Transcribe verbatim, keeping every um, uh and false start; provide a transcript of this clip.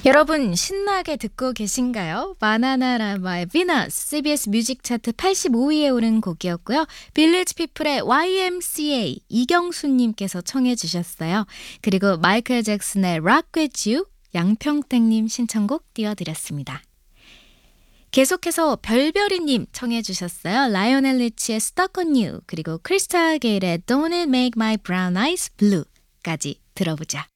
여러분 신나게 듣고 계신가요? 바나나라마의 비너스 씨비에스 뮤직 차트 팔십오 위에 오른 곡이었고요. 빌리지 피플의 와이엠씨에이 이경수님께서 청해 주셨어요. 그리고 마이클 잭슨의 Rock With You 양평땡님 신청곡 띄워드렸습니다. 계속해서 별별이님 청해 주셨어요. 라이오넬 리치의 Stuck on You 그리고 크리스탈 게일의 Don't It Make My Brown Eyes Blue까지 들어보자.